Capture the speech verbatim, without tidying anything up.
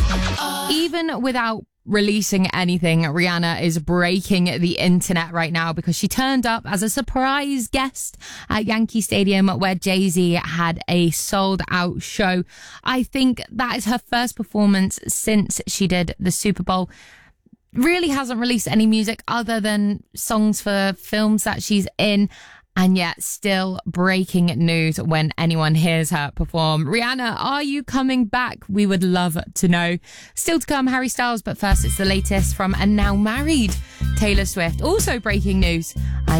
Even without releasing anything, Rihanna is breaking the internet right now because she turned up as a surprise guest at Yankee Stadium where Jay-Z had a sold out show. I think that is her first performance since she did the Super Bowl. Really hasn't released any music other than songs for films that she's in. And yet still breaking news when anyone hears her perform. Rihanna, are you coming back? We would love to know. Still to come, Harry Styles, but first it's the latest from and now married Taylor Swift. Also breaking news.